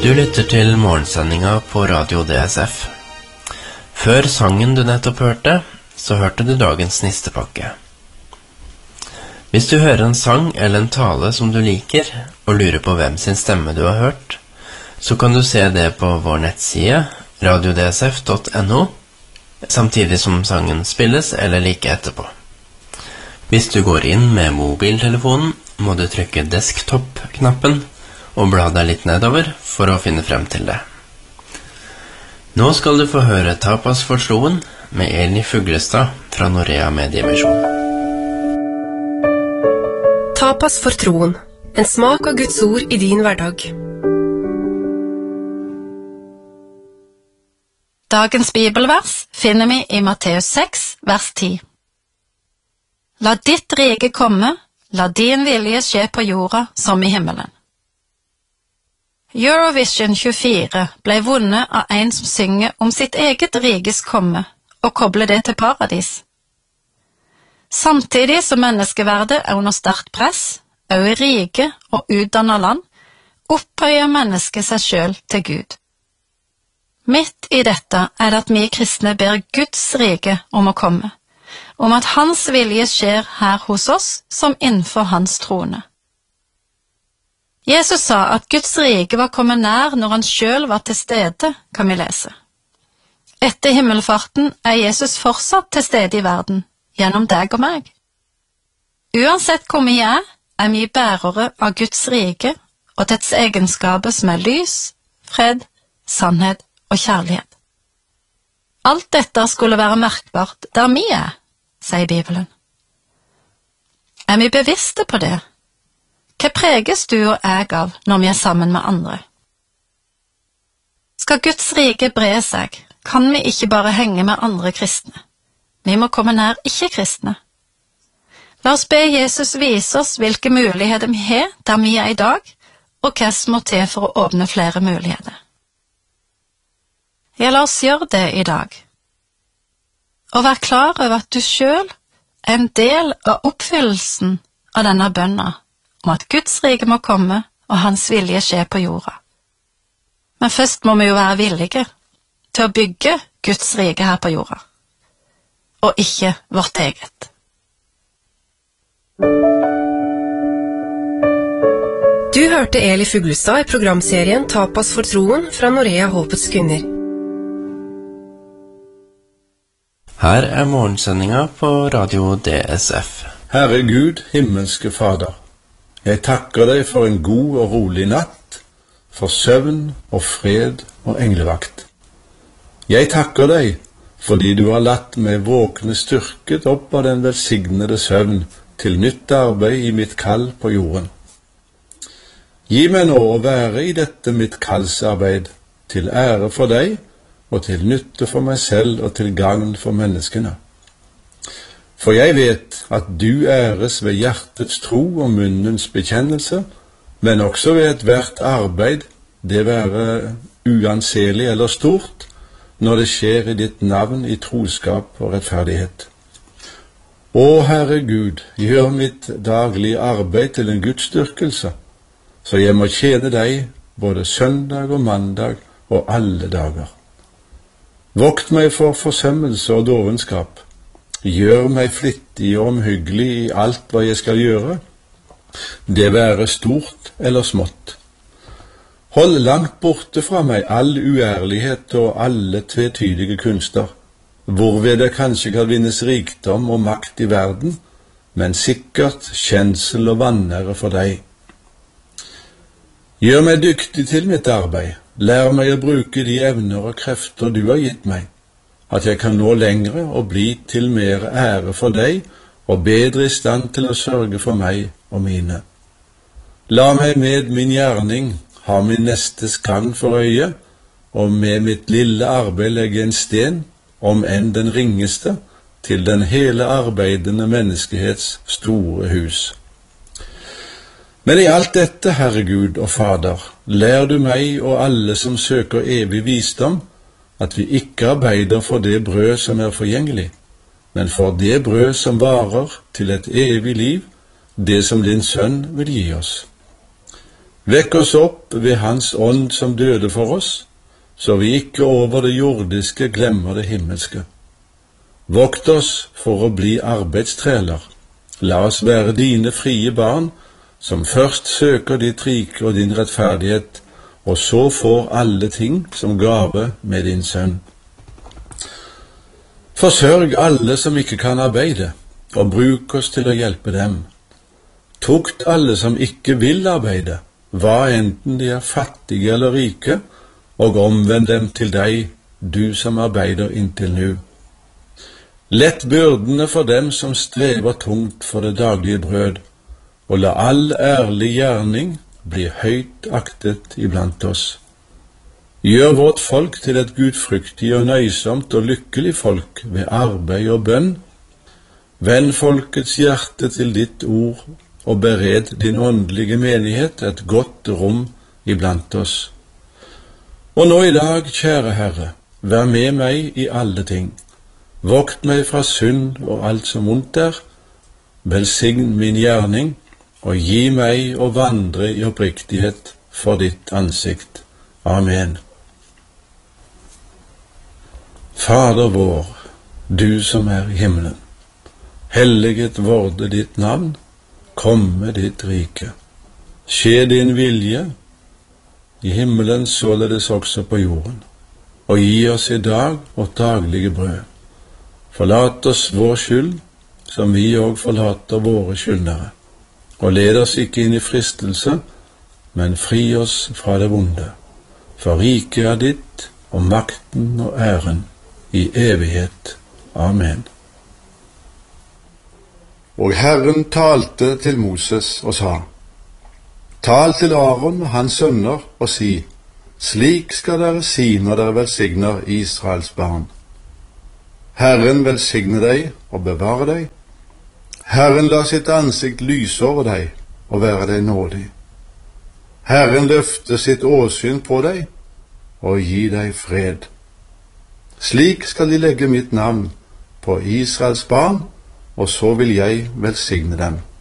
Du lytter til morgensendinga på Radio DSF. Før sangen du nettopp hørte, så hørte du dagens nistepakke. Hvis du hører en sang eller en tale som du liker, og lurer på hvem sin stemme du har hørt, så kan du se det på vår nettside, radiodsf.no, samtidig som sangen spilles eller like etterpå. Hvis du går inn med mobiltelefonen, må du trykke desktop-knappen og bla deg litt nedover for å finne frem til det. Nå skal du få høre Tapas for troen med Eli Fuglestad fra Norea Mediemisjon. Tapas for troen, en smak av Guds ord i din hverdag. Dagens bibelvers finner vi i Matteus 6, vers 10. La ditt rike komme, la din vilje skje på jorda som i himmelen. Eurovision 24 ble vunnet av en som synger om sitt eget rikes komme og kobler det til paradis. Samtidig som menneskeverdet er under sterkt press, også i rike og utdannet land, opphøyer mennesket seg selv til Gud. Midt i dette er det at vi kristne ber Guds rike om å komme, om at hans vilje skjer her hos oss som innenfor hans trone. Jesus sa at Guds rike var kommet nær når han selv var til stede, kan vi lese. Etter himmelfarten er Jesus fortsatt til stede i verden, gjennom deg og meg. Uansett hvor vi er vi bærere av Guds rike og dets egenskaper som er lys, fred, sannhet og kjærlighet. Alt dette skulle være merkbart der vi er, sier Bibelen. Er vi bevisste på det? Hva preges du og jeg av når vi er sammen med andre? Skal Guds rike bre seg, kan vi ikke bare henge med andre kristne. Vi må komme nær ikke-kristne. La oss be Jesus vise oss hvilke muligheter vi har der vi er i dag, og hva som må til for å åpne flere muligheter. Ja, la oss gjøre det i dag. Og vær klar over at du selv er en del av oppfyllelsen av denne bønnen, om at Guds rike må komme, og hans vilje skje på jorda. Men først må vi jo være villige til å bygge Guds rike her på jorda, og ikke vårt eget. Du hørte Eli Fuglestad i programserien Tapas for troen fra Norea Håpets Kvinner. Her er morgensendinga på Radio DSF. Herre Gud, himmelske Fader, jeg takker deg for en god og rolig natt, for søvn og fred og englevakt. Jeg takker deg fordi du har latt meg våkne styrket opp av den velsignede søvn til nytt arbeid i mitt kall på jorden. Gi meg nå å være i dette mitt kallsarbeid til ære for deg og til nytte for meg selv og til gagn for menneskene. For jeg vet at du æres ved hjertets tro og munnens bekjennelse, men også ved ethvert arbeid, det være uanselig eller stort, når det skjer i ditt navn i troskap og rettferdighet. Å Herre Gud, gjør mitt daglige arbeid til en gudsdyrkelse, så jeg må tjene deg både søndag og mandag og alle dager. Vokt meg for forsømmelse og dovenskap. Gjør meg flittig og omhyggelig i alt hva jeg skal gjøre, det være stort eller smått. Hold langt borte fra meg all uærlighet og alle tvetydige kunster, hvorved det kanskje kan vinnes rikdom og makt i verden, men sikkert kjensel og vanære for deg. Gjør meg dyktig til mitt arbeid, lær meg å bruke de evner og krefter du har gitt meg, at jeg kan nå lengre og bli til mer ære for deg og bedre i stand til å sørge for meg og mine. La meg med min gjerning ha min nestes gagn for øye, og med mitt lille arbeid legge en sten, om enn den ringeste, til den hele arbeidende menneskehets store hus. Men i alt dette, Herre Gud og Fader, lær du meg og alle som søker evig visdom, at vi ikke arbeider for det brød som er forgjengelig, men for det brød som varer til et evig liv, det som din sønn vil gi oss. Vekk oss opp ved Hans ånd som døde for oss, så vi ikke over det jordiske glemmer det himmelske. Vokt oss for å bli arbeidstreler. La oss være dine frie barn, som først søker ditt rike og din rettferdighet, og så får alle ting som gave med din sønn. Forsørg alle som ikke kan arbeide, og bruk oss til å hjelpe dem. Tukt alle som ikke vil arbeide, hva enten de er fattige eller rike, og omvend dem til deg, du som arbeider inntil nå. Lett byrdene for dem som strever tungt for det daglige brød, og la all ærlig gjerning bli høyt aktet iblant oss. Gjør vårt folk til et gudfryktig og nøysomt og lykkelig folk ved arbeid og bønn. Vend folkets hjerte til ditt ord, og bered din åndelige menighet et godt rom iblant oss. Og nå i dag, kjære Herre, vær med meg i alle ting. Vokt meg fra synd og alt som ondt er. Velsign min gjerning, og gi meg å vandre i oppriktighet for ditt ansikt. Amen. Fader vår, du som er i himmelen. Helliget vorde ditt navn, komme ditt rike. Skje din vilje, i himmelen således også på jorden. Og gi oss i dag vårt daglige brød. Forlat oss vår skyld, som vi også forlater våre skyldnere. Og led oss ikke inn i fristelse, men fri oss fra det vonde. For riket er ditt, og makten og æren, i evighet. Amen. Og Herren talte til Moses og sa, tal til Aaron og hans sønner og si, slik skal dere si når dere velsigner Israels barn. Herren velsigne deg og bevare deg. Herren la sitt ansikt lyse over deg og være deg nådig. Herren løfte sitt åsyn på deg og gi deg fred. Slik skal de legge mitt navn på Israels barn, og så vil jeg velsigne dem.